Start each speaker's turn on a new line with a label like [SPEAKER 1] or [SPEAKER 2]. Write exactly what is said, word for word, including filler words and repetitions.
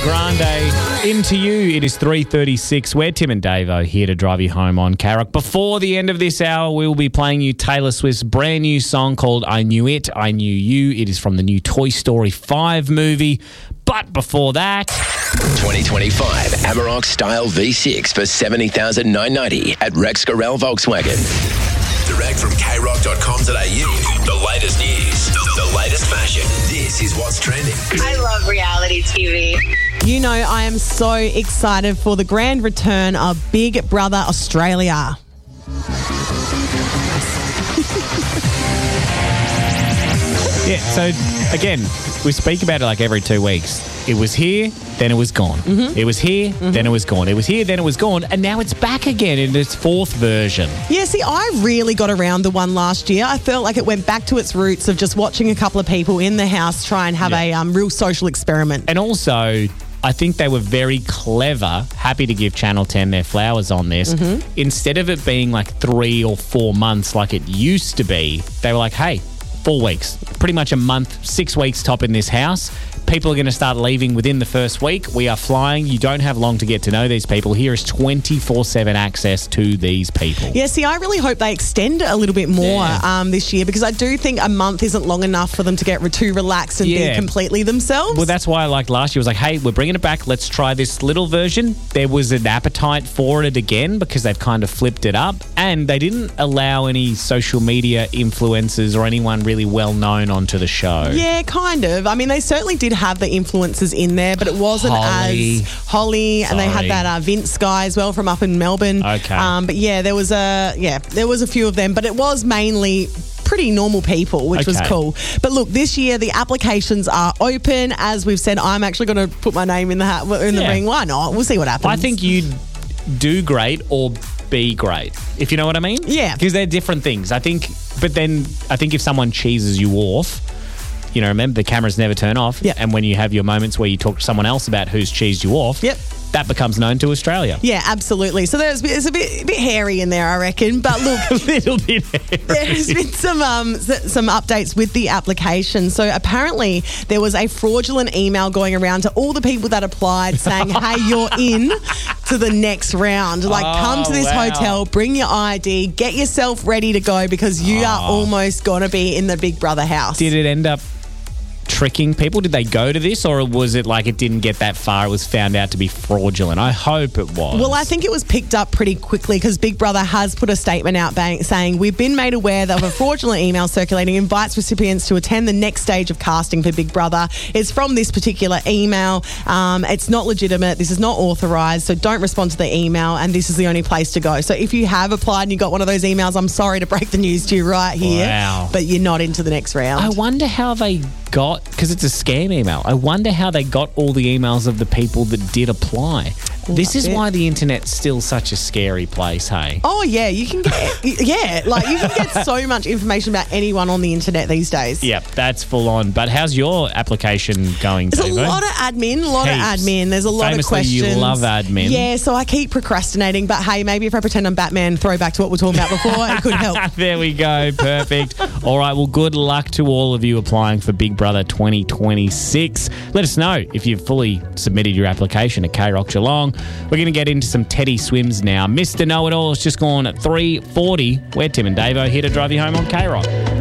[SPEAKER 1] Grande, Into You. It is three thirty-six. We're Tim and Davo here to drive you home on K-Rock. Before the end of this hour, we will be playing you Taylor Swift's brand new song called I Knew It, I Knew You. It is from the new Toy Story five movie. But before that...
[SPEAKER 2] twenty twenty-five Amarok Style V six for seventy thousand nine hundred ninety dollars at Rex Gorell Volkswagen. Direct from k rock dot com dot a u. The latest news, the latest fashion. This is what's trending.
[SPEAKER 3] I love reality T V.
[SPEAKER 4] You know, I am so excited for the grand return of Big Brother Australia.
[SPEAKER 1] Yeah, so again, we speak about it like every two weeks. It was here, then it was gone. Mm-hmm. It was here, mm-hmm. then it was gone. It was here, then it was gone. And now it's back again in its fourth version. Yeah, see, I really got around the one last year. I felt like it went back to its roots of just watching a couple of people in the house try and have yeah. a um, real social experiment. And also... I think they were very clever, happy to give Channel ten their flowers on this. Mm-hmm. Instead of it being like three or four months like it used to be, they were like, hey, four weeks, pretty much a month, six weeks top in this house. People are going to start leaving within the first week. We are flying. You don't have long to get to know these people. Here is twenty-four seven access to these people. Yeah, see, I really hope they extend it a little bit more yeah. um, this year because I do think a month isn't long enough for them to get too relaxed and yeah. be completely themselves. Well, that's why like last year was like, hey, we're bringing it back. Let's try this little version. There was an appetite for it again because they've kind of flipped it up and they didn't allow any social media influencers or anyone really well known onto the show. Yeah, kind of. I mean, they certainly did have the influencers in there, but it wasn't Holly. as Holly, Sorry. and they had that uh, Vince guy as well from up in Melbourne. Okay, um, but yeah, there was a yeah, there was a few of them, but it was mainly pretty normal people, which okay. was cool. But look, this year the applications are open. As we've said, I'm actually going to put my name in the hat in the yeah. ring. Why not? We'll see what happens. I think you'd do great or be great, if you know what I mean. Yeah, because they're different things. I think, but then I think if someone cheeses you off. You know, remember, the cameras never turn off. Yep. And when you have your moments where you talk to someone else about who's cheesed you off, yep. that becomes known to Australia. Yeah, absolutely. So there's, there's a bit a bit hairy in there, I reckon. But look, a little bit hairy. There's been some um some updates with the application. So apparently there was a fraudulent email going around to all the people that applied saying, hey, you're in to the next round. Like, oh, come to this wow. hotel, bring your I D, get yourself ready to go because you oh. are almost going to be in the Big Brother house. Did it end up tricking people? Did they go to this or was it like it didn't get that far? It was found out to be fraudulent. I hope it was. Well, I think it was picked up pretty quickly because Big Brother has put a statement out bang, saying, we've been made aware that a fraudulent email circulating invites recipients to attend the next stage of casting for Big Brother. It's from this particular email. Um, it's not legitimate. This is not authorised. So don't respond to the email and this is the only place to go. So if you have applied and you got one of those emails, I'm sorry to break the news to you right here. Wow. But you're not into the next round. I wonder how they got, because it's a scam email, I wonder how they got all the emails of the people that did apply. Well, this is it. Why the internet's still such a scary place, hey? Oh, yeah, you can get, yeah, like you can get so much information about anyone on the internet these days. Yep, that's full on. But how's your application going, There's Davo? a lot of admin, a lot Heaps. of admin. There's a lot Famously, of questions. You love admin. Yeah, so I keep procrastinating, but hey, maybe if I pretend I'm Batman, throw back to what we were talking about before, it could help. There we go, perfect. All right, well, good luck to all of you applying for Big Brother twenty twenty-six. Let us know if you've fully submitted your application at K-Rock Geelong. We're going to get into some Teddy Swims now. Mister Know-It-All has just gone at three forty. We're Tim and Davo here to drive you home on K-Rock.